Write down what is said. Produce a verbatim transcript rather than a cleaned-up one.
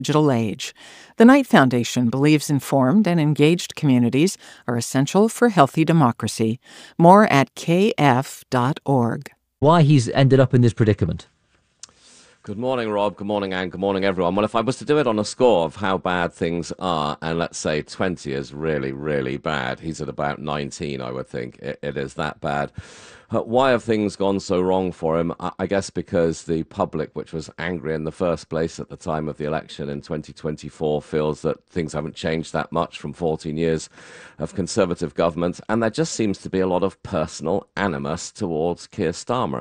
digital age. The Knight Foundation believes informed and engaged communities are essential for healthy democracy. More at k f dot org. Why he's ended up in this predicament. Good morning, Rob. Good morning, Anne. Good morning, everyone. Well, if I was to do it on a score of how bad things are, and let's say twenty is really, really bad, he's at about nineteen, I would think. It, it is that bad. Uh, why have things gone so wrong for him? I, I guess because the public, which was angry in the first place at the time of the election in twenty twenty-four, feels that things haven't changed that much from fourteen years of Conservative government. And there just seems to be a lot of personal animus towards Keir Starmer.